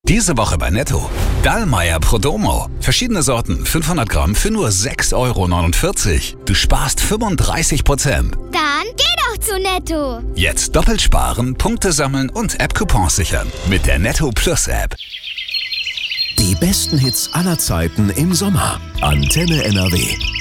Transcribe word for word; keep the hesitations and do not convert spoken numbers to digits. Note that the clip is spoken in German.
Diese Woche bei Netto. Dallmayr Prodomo. Verschiedene Sorten, fünfhundert Gramm für nur sechs Euro neunundvierzig. Du sparst fünfunddreißig Prozent. Dann geh doch zu Netto. Jetzt doppelt sparen, Punkte sammeln und App-Coupons sichern. Mit der Netto Plus App. Die besten Hits aller Zeiten im Sommer. Antenne N R W.